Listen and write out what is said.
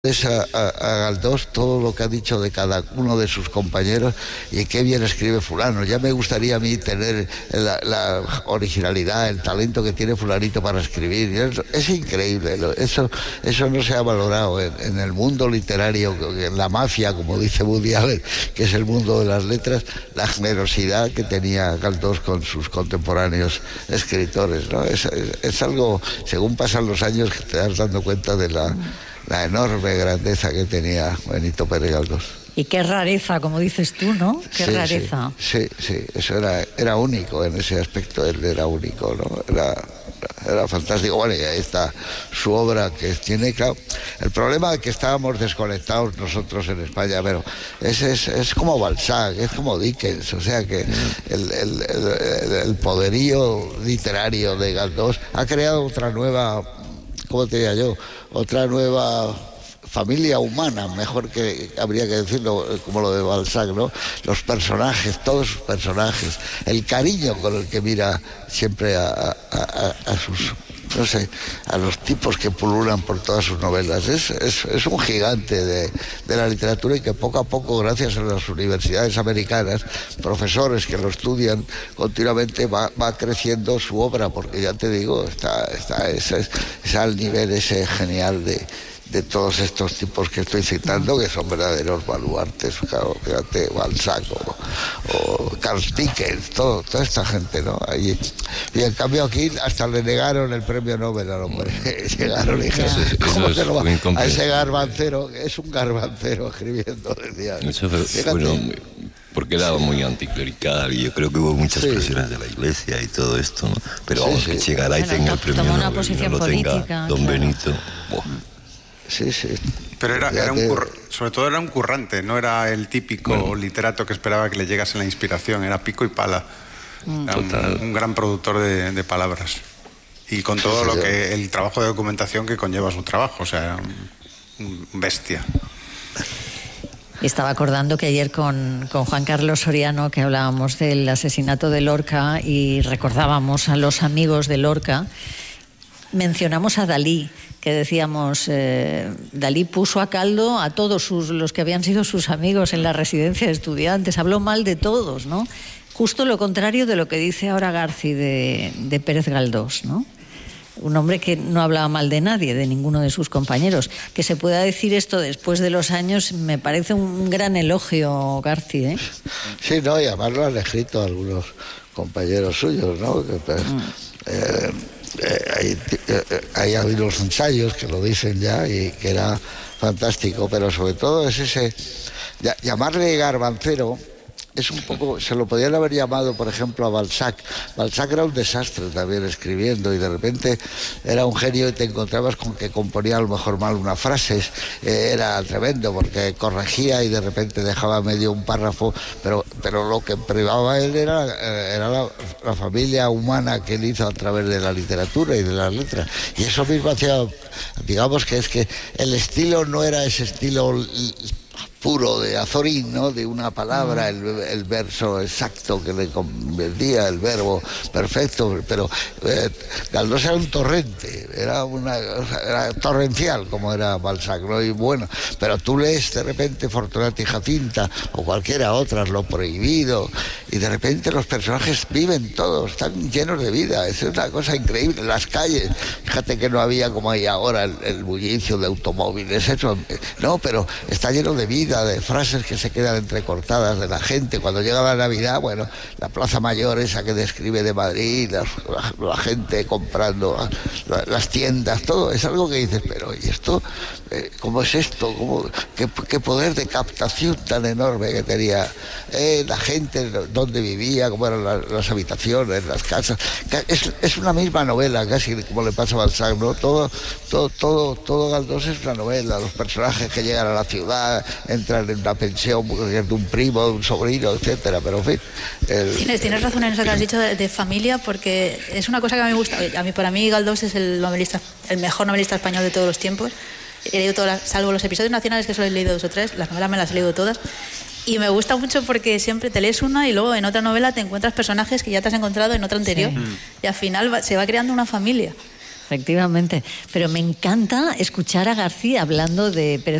A Galdós todo lo que ha dicho de cada uno de sus compañeros y qué bien escribe fulano. Ya me gustaría a mí tener la originalidad, el talento que tiene fulanito para escribir. Es increíble, ¿no? Eso no se ha valorado en el mundo literario, en la mafia, como dice Woody Allen, que es el mundo de las letras, la generosidad que tenía Galdós con sus contemporáneos escritores, ¿no? Es algo, según pasan los años, que te das dando cuenta de la enorme grandeza que tenía Benito Pérez Galdós. Y qué rareza, como dices tú, ¿no? Qué rareza. Sí, eso era único en ese aspecto, él era único, ¿no? Era fantástico. Bueno, y ahí está su obra, que tiene, claro, el problema de que estábamos desconectados nosotros en España, pero es como Balzac, es como Dickens, o sea que el poderío literario de Galdós ha creado otra nueva, ¿cómo te diría yo? Otra nueva familia humana, mejor que habría que decirlo, como lo de Balzac, ¿no? Los personajes, todos sus personajes, el cariño con el que mira siempre a sus, no sé, a los tipos que pululan por todas sus novelas. Es un gigante de la literatura, y que poco a poco, gracias a las universidades americanas, profesores que lo estudian continuamente, va creciendo su obra, porque ya te digo, es al nivel ese genial de todos estos tipos que estoy citando, que son verdaderos baluartes, claro, fíjate, Balzac o Carl Dickens, toda esta gente, ¿no? Y en cambio aquí hasta le negaron el premio Nobel al hombre. Llegaron y dijeron, ¿cómo se lo va a ese garbancero? Es un garbancero escribiendo, decía. Bueno, porque era muy anticlerical, y yo creo que hubo muchas presiones de la Iglesia y todo esto, ¿no? Pero vamos, que llegará y tenga el premio Nobel, no lo tenga don Benito. Sí. Pero sobre todo era un currante, no era el típico literato que esperaba que le llegase la inspiración, era pico y pala. Era un gran productor de palabras. Y con todo lo que el trabajo de documentación que conlleva su trabajo, o sea, era un bestia. Estaba acordando que ayer con Juan Carlos Soriano, que hablábamos del asesinato de Lorca y recordábamos a los amigos de Lorca, mencionamos a Dalí, que decíamos, Dalí puso a caldo a todos los que habían sido sus amigos en la residencia de estudiantes, habló mal de todos, ¿no? Justo lo contrario de lo que dice ahora Garci de Pérez Galdós, ¿no? Un hombre que no hablaba mal de nadie, de ninguno de sus compañeros. Que se pueda decir esto después de los años me parece un gran elogio, Garci, ¿eh? Sí, no, y además lo han escrito algunos compañeros suyos, ¿no? Hay algunos ensayos que lo dicen ya, y que era fantástico, pero sobre todo es ese llamarle garbancero. Es un poco, se lo podían haber llamado, por ejemplo, a Balzac. Balzac era un desastre también escribiendo, y de repente era un genio, y te encontrabas con que componía a lo mejor mal unas frases. Era tremendo, porque corregía y de repente dejaba medio un párrafo, pero lo que privaba él era la familia humana que él hizo a través de la literatura y de las letras. Y eso mismo hacía, digamos, que es que el estilo no era ese estilo puro de Azorín, ¿no? De una palabra, el verso exacto que le convertía, el verbo perfecto, pero Galdós era un torrente, era torrencial, como era Balzac, ¿no? Y bueno, pero tú lees de repente Fortunata y Jacinta o cualquiera otra, Lo prohibido, y de repente los personajes viven todos, están llenos de vida. Es una cosa increíble. Las calles, fíjate que no había, como hay ahora, el bullicio de automóviles, eso, no, pero está lleno de vida, de frases que se quedan entrecortadas de la gente. Cuando llega la Navidad, bueno, la Plaza Mayor esa que describe de Madrid, la gente comprando, las tiendas, todo, es algo que dices, pero ¿y esto? ¿Cómo es esto? ¿Qué poder de captación tan enorme que tenía la gente, dónde vivía, cómo eran las habitaciones, las casas? Es una misma novela, casi como le pasa a Balzac, ¿no? Todo Galdós es una novela. Los personajes que llegan a la ciudad, entran en una pensión de un primo, de un sobrino, etcétera, pero en fin. Tienes razón en eso que has dicho de familia, porque es una cosa que a mí me gusta. Para mí Galdós es el mejor novelista español de todos los tiempos. He leído todas, salvo los episodios nacionales, que solo he leído 2 o 3, las novelas me las he leído todas. Y me gusta mucho porque siempre te lees una y luego en otra novela te encuentras personajes que ya te has encontrado en otra anterior. Sí. Y al final se va creando una familia. efectivamente. Pero me encanta escuchar a García hablando de Pérez